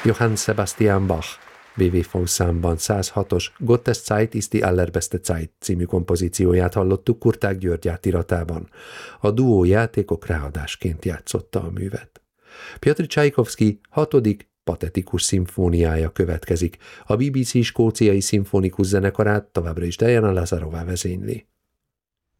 Johann Sebastian Bach W.W. von Számban 106-os Gottes Zeit ist die allerbeste Zeit című kompozícióját hallottuk Kurták György átiratában. A duó játékok ráadásként játszotta a művet. Piotr Csajkovszky 6. patetikus szimfóniája következik. A BBC skóciai szimfonikus zenekarát továbbra is Diana Lazarová vezényli.